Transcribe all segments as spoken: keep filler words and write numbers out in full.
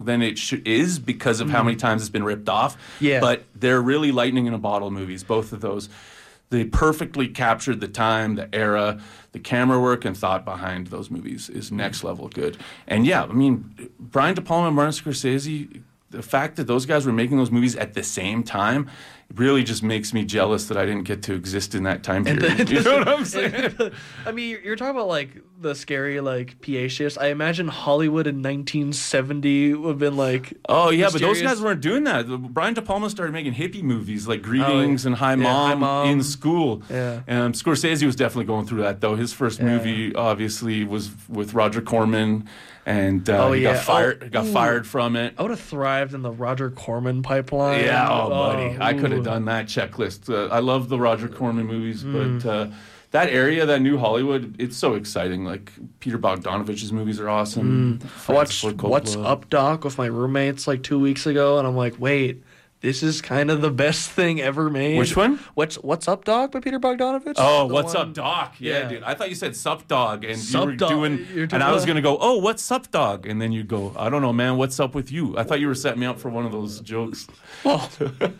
than it sh- is because of mm. how many times it's been ripped off. Yeah. But they're really lightning in a bottle movies, both of those. They perfectly captured the time, the era, the camera work and thought behind those movies is next level good. And yeah, I mean, Brian De Palma and Martin Scorsese, the fact that those guys were making those movies at the same time really just makes me jealous that I didn't get to exist in that time period. The, you know what I'm saying? I mean, you're talking about like the scary like P A shifts. I imagine Hollywood in nineteen seventy would have been like. Oh yeah, mysterious. But those guys weren't doing that. Brian De Palma started making hippie movies like Greetings oh, and Hi, yeah, Mom Hi Mom in school. Yeah. Um, Scorsese was definitely going through that though. His first yeah. movie obviously was with Roger Corman. And uh, oh, he yeah. got fired. Oh, got ooh. fired from it. I would have thrived in the Roger Corman pipeline. Yeah, oh, oh buddy, I could have ooh. done that checklist. Uh, I love the Roger Corman movies, Mm. but uh, that area, that new Hollywood, it's so exciting. Like Peter Bogdanovich's movies are awesome. Mm. I watched What's Up Doc with my roommates like two weeks ago, and I'm like, wait. This is kind of the best thing ever made. Which one? What's What's Up, Doc by Peter Bogdanovich? Oh, The What's one- Up, Doc? Yeah, Yeah. dude. I thought you said Sup Dog, and Sup you were Dog. doing, You're and doing I was a- gonna go, oh, what's Sup Dog? And then you go, I don't know, man. What's up with you? I thought you were setting me up for one of those jokes. Well,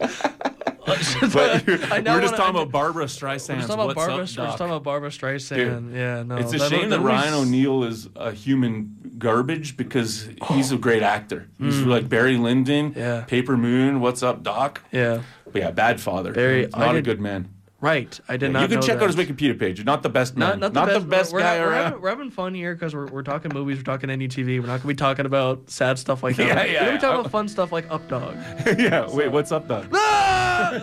But you're- I know we're just what talking I- about Barbara We're Streisand's just talking about What's Barbara. Up, We're just Doc? talking about Barbara Streisand. Yeah, no. It's a shame that movie's- Ryan O'Neal is a human garbage because he's a great actor. He's Mm. like Barry Lyndon, Yeah. Paper Moon, What's Up, Doc? Yeah, But yeah, bad father. Very- He's not I a did- good man. right. I did Yeah, not. you can know check that. out his Wikipedia page. Not the best man. Not, not the best, we're, guy we're, we're, around. having, we're having fun here because we're, we're talking movies, we're talking N E T V. We're not going to be talking about sad stuff like that. Yeah, we're yeah, going to be yeah. talking about fun stuff like Up Dog. yeah, wait, what's up, Doc? Ah!